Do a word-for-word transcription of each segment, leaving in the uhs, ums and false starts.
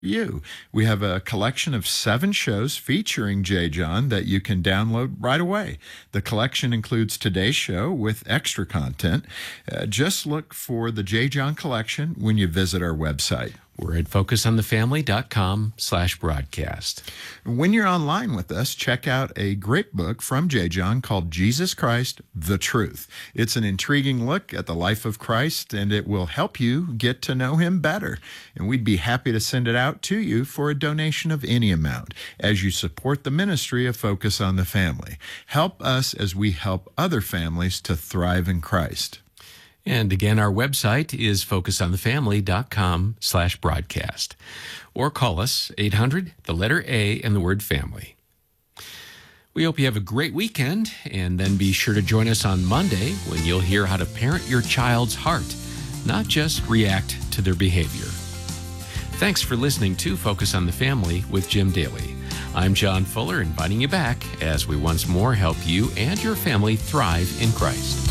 you. We have a collection of seven shows featuring J. John that you can download right away. The collection includes today's show with extra content. Uh, just look for the J. John Collection when you visit our website. We're at focusonthefamily.com slash broadcast. When you're online with us, check out a great book from J. John called Jesus Christ, the Truth. It's an intriguing look at the life of Christ, and it will help you get to know him better. And we'd be happy to send it out to you for a donation of any amount as you support the ministry of Focus on the Family. Help us as we help other families to thrive in Christ. And again, our website is focusonthefamily.com slash broadcast. Or call us, eight hundred, the letter A, and the word family. We hope you have a great weekend, and then be sure to join us on Monday when you'll hear how to parent your child's heart, not just react to their behavior. Thanks for listening to Focus on the Family with Jim Daly. I'm John Fuller, inviting you back as we once more help you and your family thrive in Christ.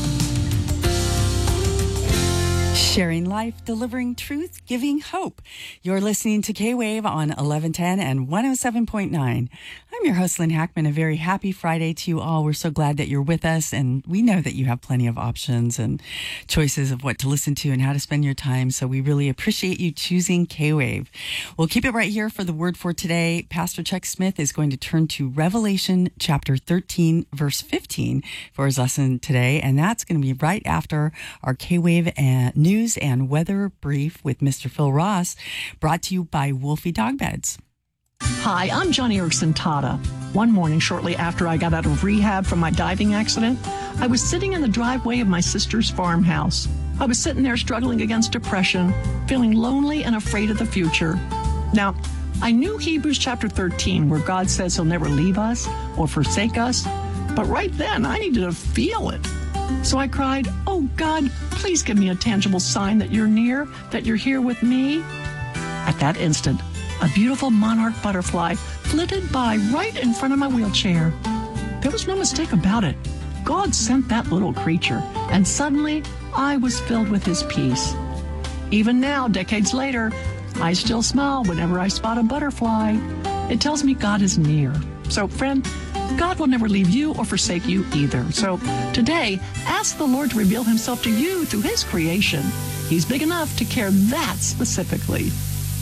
Sharing life, delivering truth, giving hope. You're listening to K-Wave on eleven ten and one oh seven point nine. I'm your host, Lynn Hackman. A very happy Friday to you all. We're so glad that you're with us, and we know that you have plenty of options and choices of what to listen to and how to spend your time, so we really appreciate you choosing K-Wave. We'll keep it right here for the word for today. Pastor Chuck Smith is going to turn to Revelation chapter thirteen, verse fifteen for his lesson today, and that's going to be right after our K-Wave and news and weather brief with Mister Phil Ross, brought to you by Wolfie Dog Beds. Hi, I'm Johnny Erickson Tata. One morning, shortly after I got out of rehab from my diving accident, I was sitting in the driveway of my sister's farmhouse. I was sitting there struggling against depression, feeling lonely and afraid of the future. Now, I knew Hebrews chapter thirteen, where God says he'll never leave us or forsake us, but right then I needed to feel it. So I cried, "Oh God, please give me a tangible sign that you're near, that you're here with me." At that instant, a beautiful monarch butterfly flitted by right in front of my wheelchair. There was no mistake about it. God sent that little creature, and suddenly I was filled with his peace. Even now, decades later, I still smile whenever I spot a butterfly. It tells me God is near. So, friend, God will never leave you or forsake you either. So today, ask the Lord to reveal himself to you through his creation. He's big enough to care that specifically.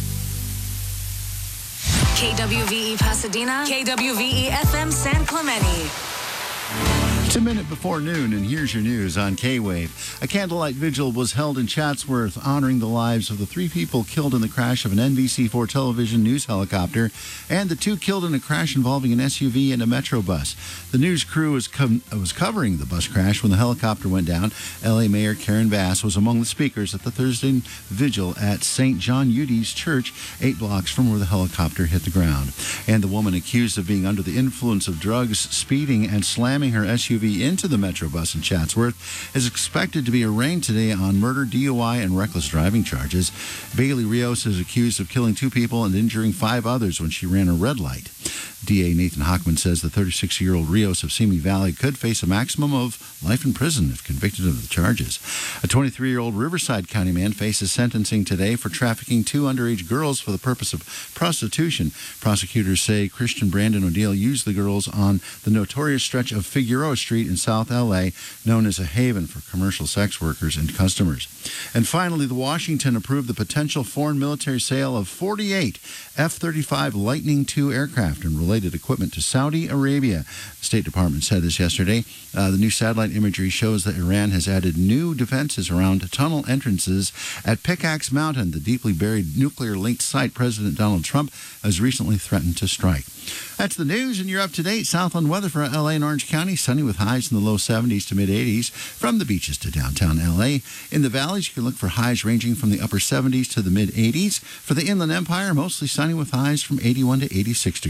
K W V E Pasadena, K W V E F M San Clemente. It's a minute before noon, and here's your news on K-Wave. A candlelight vigil was held in Chatsworth honoring the lives of the three people killed in the crash of an N B C four television news helicopter and the two killed in a crash involving an S U V and a Metro bus. The news crew was, com- was covering the bus crash when the helicopter went down. L A Mayor Karen Bass was among the speakers at the Thursday vigil at Saint John Eudes Church, eight blocks from where the helicopter hit the ground. And the woman accused of being under the influence of drugs, speeding, and slamming her S U V into the Metro bus in Chatsworth is expected to be arraigned today on murder, D U I, and reckless driving charges. Bailey Rios is accused of killing two people and injuring five others when she ran a red light. D A Nathan Hockman says the thirty-six-year-old Rios of Simi Valley could face a maximum of life in prison if convicted of the charges. A twenty-three-year-old Riverside County man faces sentencing today for trafficking two underage girls for the purpose of prostitution. Prosecutors say Christian Brandon O'Deal used the girls on the notorious stretch of Figueroa Street in South L A, known as a haven for commercial sex workers and customers. And finally, the Washington approved the potential foreign military sale of forty-eight F thirty-five Lightning two aircraft and related equipment to Saudi Arabia. The State Department said this yesterday. Uh, the new satellite imagery shows that Iran has added new defenses around tunnel entrances at Pickaxe Mountain, the deeply buried nuclear-linked site President Donald Trump has recently threatened to strike. That's the news, and you're up to date. Southland weather for L A and Orange County, sunny with highs in the low seventies to mid eighties. From the beaches to downtown L A. In the valleys, you can look for highs ranging from the upper seventies to the mid eighties. For the Inland Empire, mostly sunny with highs from eighty-one to eighty-six degrees.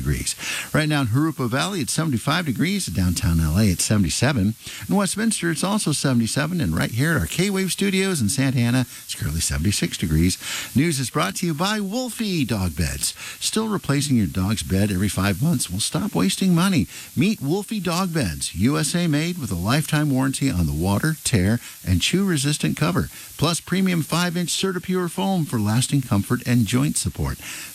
Right now in Harupa Valley, it's seventy-five degrees. Downtown L A, it's seventy-seven. In Westminster, it's also seventy-seven. And right here at our K-Wave studios in Santa Ana, it's currently seventy-six degrees. News is brought to you by Wolfie Dog Beds. Still replacing your dog's bed every five months? Well, stop wasting money. Meet Wolfie Dog Beds, U S A made with a lifetime warranty on the water, tear, and chew-resistant cover. Plus premium five-inch Certipure foam for lasting comfort and joint support.